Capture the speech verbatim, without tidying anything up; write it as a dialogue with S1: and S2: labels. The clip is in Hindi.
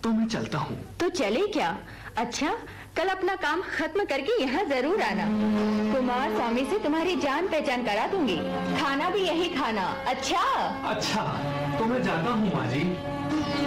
S1: तो मैं चलता हूँ।
S2: तो चले क्या? अच्छा, कल अपना काम खत्म करके यहाँ जरूर आना। कुमार स्वामी से तुम्हारी जान पहचान करा दूंगी। खाना भी यही खाना। अच्छा
S1: अच्छा, तो मैं जाता हूँ माँ जी।